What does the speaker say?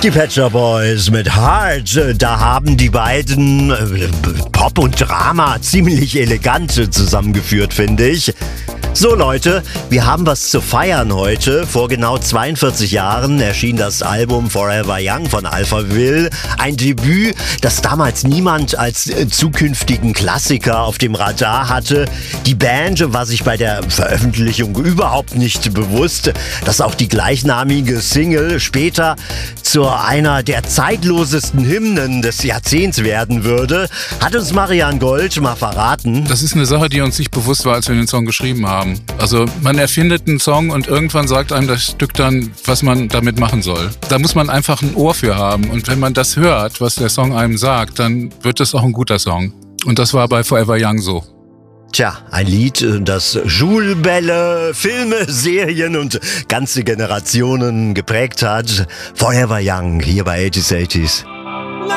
Die Pet Shop Boys mit Heart, da haben die beiden Pop und Drama ziemlich elegant zusammengeführt, finde ich. So Leute, wir haben was zu feiern heute. Vor genau 42 Jahren erschien das Album Forever Young von Alphaville. Ein Debüt, das damals niemand als zukünftigen Klassiker auf dem Radar hatte. Die Band war sich bei der Veröffentlichung überhaupt nicht bewusst, dass auch die gleichnamige Single später zu einer der zeitlosesten Hymnen des Jahrzehnts werden würde. Hat uns Marian Gold mal verraten. Das ist eine Sache, die uns nicht bewusst war, als wir den Song geschrieben haben. Also man erfindet einen Song und irgendwann sagt einem das Stück dann, was man damit machen soll. Da muss man einfach ein Ohr für haben. Und wenn man das hört, was der Song einem sagt, dann wird es auch ein guter Song. Und das war bei Forever Young so. Tja, ein Lied, das Schulbälle, Filme, Serien und ganze Generationen geprägt hat. Forever Young hier bei 80s.